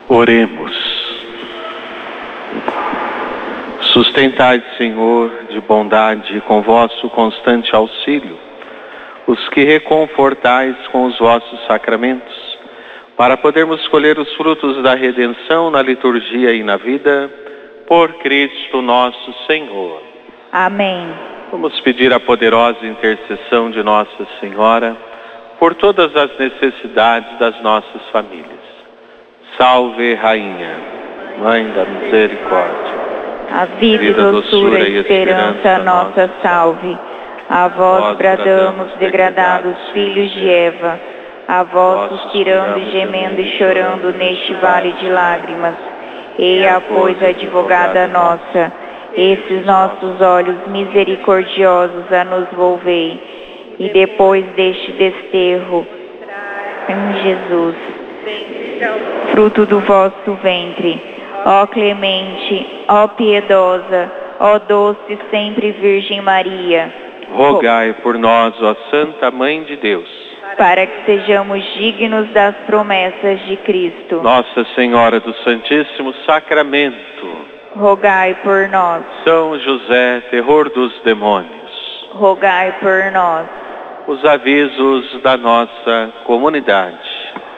Oremos. Sustentai, Senhor, de bondade e com vosso constante auxílio, os que reconfortais com os vossos sacramentos, para podermos colher os frutos da redenção na liturgia e na vida, por Cristo nosso Senhor. Amém. Vamos pedir a poderosa intercessão de Nossa Senhora por todas as necessidades das nossas famílias. Salve, Rainha, Mãe da Misericórdia. A vida, doçura e esperança nossa salve. A vós bradamos, degradados filhos de Eva. A vós suspirando, gemendo e chorando neste vale de lágrimas. Eia, pois, advogada nossa, esses nossos olhos misericordiosos a nos volvei. E depois deste desterro, em Jesus, fruto do vosso ventre, ó clemente, ó piedosa, ó doce sempre Virgem Maria, rogai por nós, ó Santa Mãe de Deus, para que sejamos dignos das promessas de Cristo. Nossa Senhora do Santíssimo Sacramento, rogai por nós. São José, terror dos demônios, rogai por nós. Os avisos da nossa comunidade.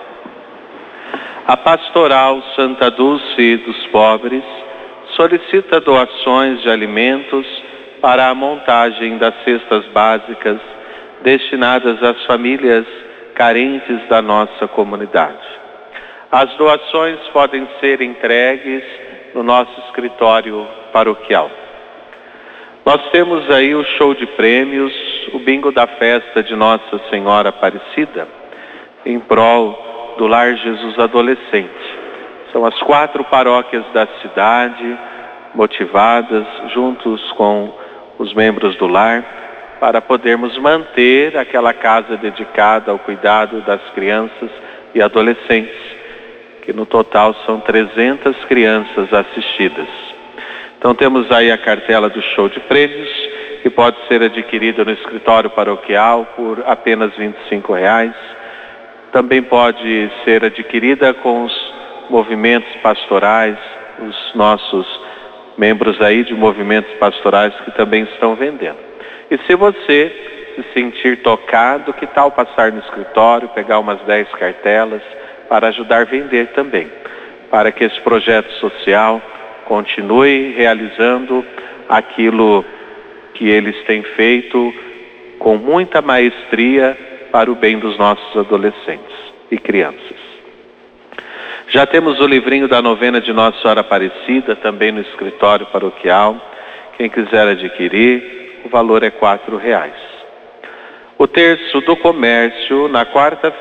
A Pastoral Santa Dulce dos Pobres solicita doações de alimentos para a montagem das cestas básicas destinadas às famílias carentes da nossa comunidade. As doações podem ser entregues no nosso escritório paroquial. Nós temos aí o show de prêmios, o bingo da festa de Nossa Senhora Aparecida, em prol do Lar Jesus Adolescente. São as 4 paróquias da cidade, motivadas, juntos com os membros do lar, para podermos manter aquela casa dedicada ao cuidado das crianças e adolescentes, que no total são 300 crianças assistidas. Então temos aí a cartela do show de prêmios, que pode ser adquirida no escritório paroquial por apenas R$25. Também pode ser adquirida com os movimentos pastorais, os nossos membros aí de movimentos pastorais que também estão vendendo. E se você se sentir tocado, que tal passar no escritório, pegar umas 10 cartelas para ajudar a vender também, para que esse projeto social continue realizando aquilo que eles têm feito com muita maestria para o bem dos nossos adolescentes e crianças. Já temos o livrinho da novena de Nossa Senhora Aparecida, também no escritório paroquial. Quem quiser adquirir, o valor é R$4. O terço do comércio, na quarta-feira,